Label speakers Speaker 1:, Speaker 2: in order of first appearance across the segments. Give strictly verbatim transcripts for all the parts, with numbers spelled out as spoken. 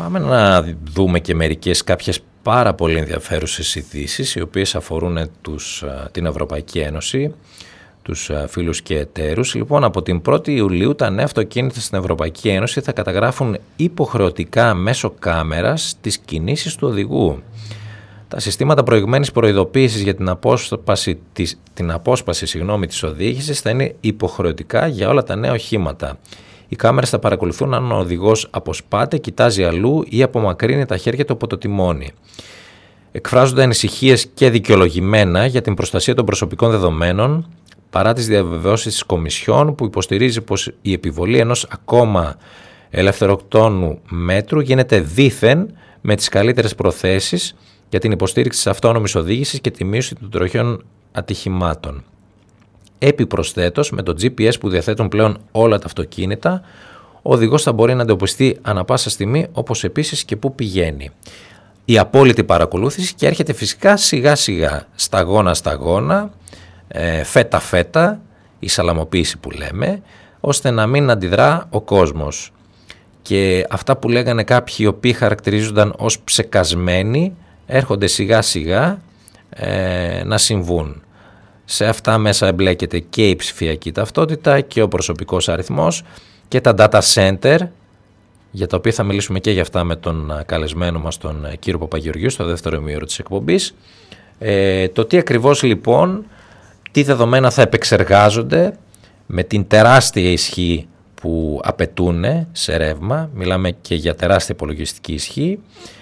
Speaker 1: Πάμε να δούμε και μερικές κάποιες πάρα πολύ ενδιαφέρουσες ειδήσεις, οι οποίες αφορούν τους, την Ευρωπαϊκή Ένωση, τους φίλους και εταίρους. Λοιπόν, από την πρώτη Ιουλίου τα νέα αυτοκίνητα στην Ευρωπαϊκή Ένωση θα καταγράφουν υποχρεωτικά μέσω κάμερας τις κινήσεις του οδηγού. Τα συστήματα προηγμένης προειδοποίησης για την απόσπαση της, την απόσπαση, συγγνώμη, της οδήγησης θα είναι υποχρεωτικά για όλα τα νέα οχήματα. Οι κάμερες θα παρακολουθούν αν ο οδηγός αποσπάται, κοιτάζει αλλού ή απομακρύνει τα χέρια του από το τιμόνι. Εκφράζονται ανησυχίες και δικαιολογημένα για την προστασία των προσωπικών δεδομένων, παρά τις διαβεβαιώσεις της Κομισιόν που υποστηρίζει πως η επιβολή ενός ακόμα ελευθεροκτόνου μέτρου γίνεται δήθεν με τις καλύτερες προθέσεις για την υποστήριξη της αυτόνομης οδήγησης και τη μείωση των τροχαίων ατυχημάτων. Επιπροσθέτως, με το τζι πι ες που διαθέτουν πλέον όλα τα αυτοκίνητα, ο οδηγός θα μπορεί να εντοπιστεί ανά πάσα στιγμή, όπως επίσης και πού πηγαίνει. Η απόλυτη παρακολούθηση και έρχεται φυσικά σιγά σιγά, σταγόνα σταγόνα, φέτα φέτα, η σαλαμοποίηση που λέμε, ώστε να μην αντιδρά ο κόσμος. Και αυτά που λέγανε κάποιοι οι οποίοι χαρακτηρίζονταν ως ψεκασμένοι, έρχονται σιγά σιγά ε, να συμβούν. Σε αυτά μέσα εμπλέκεται και η ψηφιακή ταυτότητα και ο προσωπικός αριθμός και τα data center, για τα οποία θα μιλήσουμε και για αυτά με τον καλεσμένο μας τον κύριο Παπαγεωργίου στο δεύτερο ημίωρο της εκπομπής. Ε, το τι ακριβώς λοιπόν, τι δεδομένα θα επεξεργάζονται με την τεράστια ισχύ που απαιτούν σε ρεύμα, μιλάμε και για τεράστια υπολογιστική ισχύ.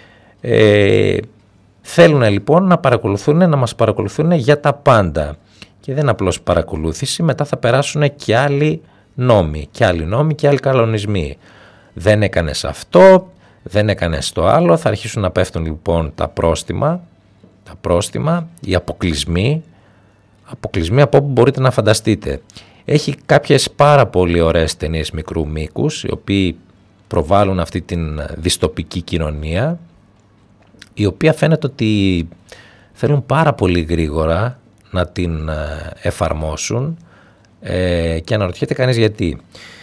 Speaker 1: Ε, θέλουν λοιπόν να παρακολουθούν, να μας παρακολουθούν για τα πάντα. Και δεν είναι απλώς παρακολούθηση, μετά θα περάσουν και άλλοι νόμοι, και άλλοι νόμοι και άλλοι κανονισμοί. Δεν έκανες αυτό, δεν έκανες το άλλο, θα αρχίσουν να πέφτουν λοιπόν τα πρόστιμα, τα πρόστιμα, οι αποκλεισμοί, αποκλεισμοί από όπου μπορείτε να φανταστείτε. Έχει κάποιες πάρα πολύ ωραίες ταινίες μικρού μήκους, οι οποίοι προβάλλουν αυτή την δυστοπική κοινωνία, η οποία φαίνεται ότι θέλουν πάρα πολύ γρήγορα να την εφαρμόσουν ε, και αναρωτιέται κανείς γιατί.